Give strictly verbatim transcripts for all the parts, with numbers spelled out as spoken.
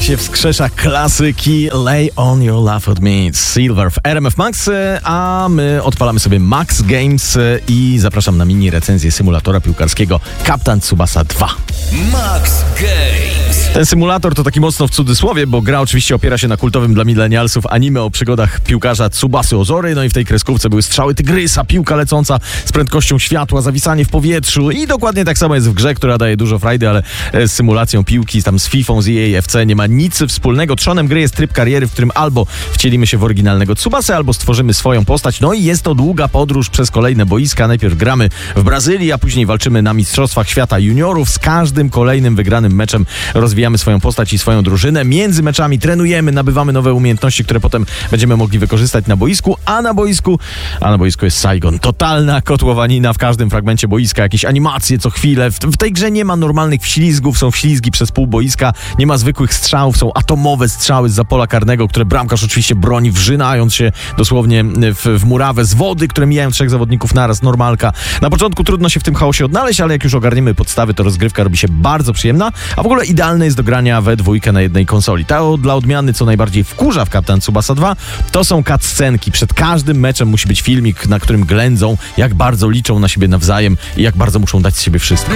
się wskrzesza klasyki Lay on your laugh at me, Silver w R M F Max, a my odpalamy sobie Max Games i zapraszam na mini recenzję symulatora piłkarskiego Captain Tsubasa dwa. Max Games. Ten symulator to taki mocno w cudzysłowie, bo gra oczywiście opiera się na kultowym dla milenialsów anime o przygodach piłkarza Tsubasy Ozory, no i w tej kreskówce były strzały tygrysa, piłka lecąca z prędkością światła, zawisanie w powietrzu i dokładnie tak samo jest w grze, która daje dużo frajdy, ale z symulacją piłki, tam z Fifą, z E A F C nie ma nic wspólnego. Trzonem gry jest tryb kariery, w którym albo wcielimy się w oryginalnego Tsubasę, albo stworzymy swoją postać. No i jest to długa podróż przez kolejne boiska. Najpierw gramy w Brazylii, a później walczymy na Mistrzostwach Świata Juniorów. Z każdym kolejnym wygranym meczem rozwijamy swoją postać i swoją drużynę. Między meczami trenujemy, nabywamy nowe umiejętności, które potem będziemy mogli wykorzystać na boisku, a na boisku, a na boisku jest Saigon. Totalna kotłowanina w każdym fragmencie boiska, jakieś animacje co chwilę. W, w tej grze nie ma normalnych wślizgów, są wślizgi przez pół boiska, nie ma zwykłych strzałów, są atomowe strzały zza pola karnego, które bramkarz oczywiście broni, wrzynając się dosłownie w, w murawę z wody, które mijają trzech zawodników naraz, normalka. Na początku trudno się w tym chaosie odnaleźć, ale jak już ogarniemy podstawy, to rozgrywka robi się bardzo przyjemna, a w ogóle idealne jest do grania we dwójkę na jednej konsoli. To dla odmiany, co najbardziej wkurza w Captain Tsubasa dwa, to są cutscenki. Przed każdym meczem musi być filmik, na którym ględzą, jak bardzo liczą na siebie nawzajem i jak bardzo muszą dać z siebie wszystko.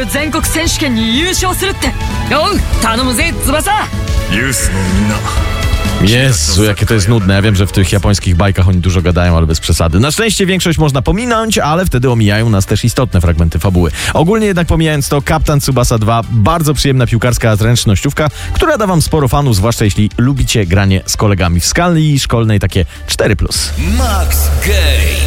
Jezu, jakie to jest nudne. Ja wiem, że w tych japońskich bajkach oni dużo gadają, ale bez przesady. Na szczęście większość można pominąć, ale wtedy omijają nas też istotne fragmenty fabuły. Ogólnie jednak pomijając to, Captain Tsubasa dwa, bardzo przyjemna piłkarska zręcznościówka, która da wam sporo fanów, zwłaszcza jeśli lubicie granie z kolegami w skali szkolnej, takie cztery plus. Max Games.